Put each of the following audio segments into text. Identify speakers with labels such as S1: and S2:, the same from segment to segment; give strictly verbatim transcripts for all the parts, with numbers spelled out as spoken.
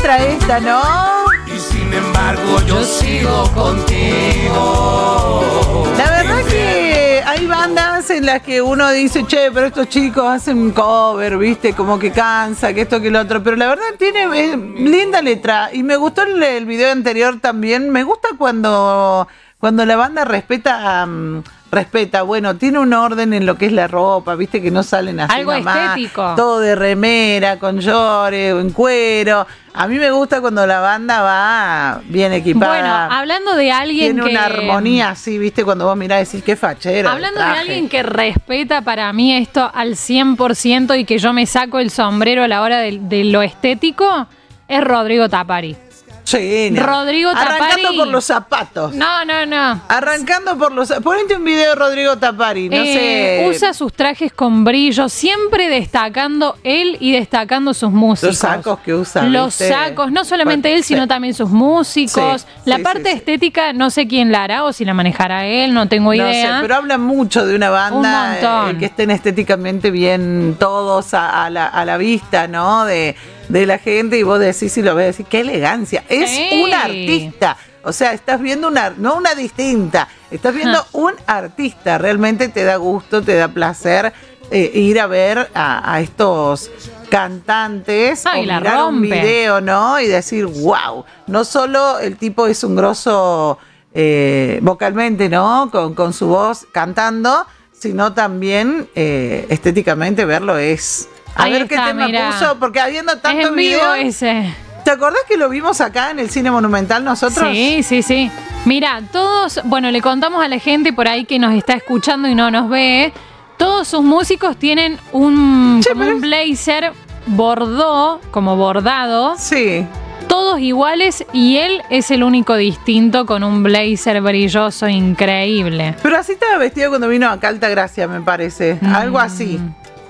S1: letra esta, ¿no?
S2: Y sin embargo yo sigo contigo.
S1: La verdad que hay bandas en las que uno dice, che, pero estos chicos hacen un cover, viste, como que cansa, que esto, que lo otro. Pero la verdad tiene eh, linda letra. Y me gustó el, el video anterior también. Me gusta cuando, cuando la banda respeta... Um, respeta, bueno, tiene un orden en lo que es la ropa, viste, que no salen así
S3: algo
S1: nomás,
S3: estético,
S1: todo de remera, con llores, en cuero. A mí me gusta cuando la banda va bien equipada.
S3: Bueno, hablando de alguien
S1: tiene
S3: que...
S1: una armonía así, viste, cuando vos mirás y decís, qué fachero.
S3: Hablando de alguien que respeta para mí esto al cien por ciento y que yo me saco el sombrero a la hora de, de lo estético, es Rodrigo Tapari.
S1: Sí, no.
S3: Rodrigo Tapari.
S1: Arrancando por los zapatos.
S3: No, no, no.
S1: Arrancando por los zapatos. Ponete un video de Rodrigo Tapari, no
S3: eh,
S1: sé.
S3: Usa sus trajes con brillo, siempre destacando él y destacando sus músicos.
S1: Los sacos que usa.
S3: Los
S1: ¿viste?
S3: sacos, no solamente
S1: Bueno,
S3: él, sino
S1: sí.
S3: también sus músicos.
S1: Sí,
S3: la
S1: sí,
S3: parte
S1: sí, sí.
S3: estética, no sé quién la hará o si la manejará él, no tengo idea.
S1: No sé, pero habla mucho de una banda
S3: Un montón.
S1: eh, que estén estéticamente bien todos a, a, la, a la vista, ¿no? De, de la gente, y vos decís y lo ves, decís, qué elegancia. Es
S3: Sí.
S1: un artista. O sea, estás viendo una, no una distinta, estás viendo un artista. Realmente te da gusto, te da placer eh, ir a ver a, a estos cantantes
S3: Ay,
S1: o
S3: la
S1: mirar un
S3: rompe.
S1: video, ¿no? Y decir, wow, no solo el tipo es un grosso eh, vocalmente, ¿no? Con, con su voz cantando, sino también eh, estéticamente verlo es... A
S3: Ahí
S1: ver
S3: está,
S1: qué tema
S3: mirá.
S1: puso, porque habiendo
S3: Es
S1: tanto
S3: en vivo
S1: video...
S3: ese.
S1: ¿Te acordás que lo vimos acá en el Cine Monumental nosotros?
S3: Sí, sí, sí. Mira, todos, bueno, le contamos a la gente por ahí que nos está escuchando y no nos ve, todos sus músicos tienen un,
S1: Che,
S3: como
S1: pero
S3: un
S1: es-
S3: blazer bordó, como bordado,
S1: Sí.
S3: todos iguales y él es el único distinto con un blazer brilloso increíble.
S1: Pero así estaba vestido cuando vino acá a Altagracia, me parece. Algo así.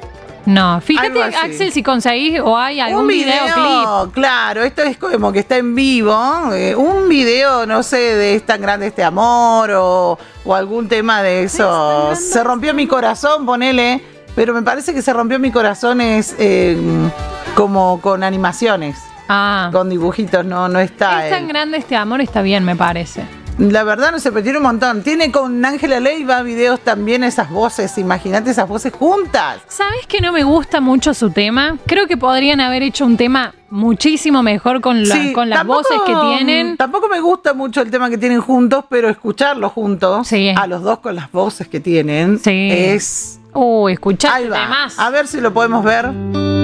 S3: No, fíjate,
S1: Algo así.
S3: Axel, si conseguís o hay algún
S1: Un video,
S3: videoclip.
S1: claro, esto es como que está en vivo. eh, un video, no sé, de Es tan grande este amor o, o algún tema de eso. Se rompió mi corazón, ponele. Pero me parece que Se rompió mi corazón es eh, como con animaciones,
S3: Ah,
S1: con dibujitos, no, no está.
S3: es tan
S1: él.
S3: grande este amor, está bien, me parece.
S1: La verdad no se pero tiene un montón. Tiene con Ángela Leiva videos también, esas voces. Imagínate esas voces juntas.
S3: ¿Sabes que no me gusta mucho su tema? Creo que podrían haber hecho un tema muchísimo mejor con, la-
S1: Sí,
S3: con las
S1: tampoco-
S3: voces que tienen.
S1: Tampoco me gusta mucho el tema que tienen juntos, pero escucharlos juntos,
S3: Sí.
S1: a los dos con las voces que tienen,
S3: Sí.
S1: es...
S3: Uy, escuchaste
S1: Ahí va.
S3: temas.
S1: A ver si lo podemos ver.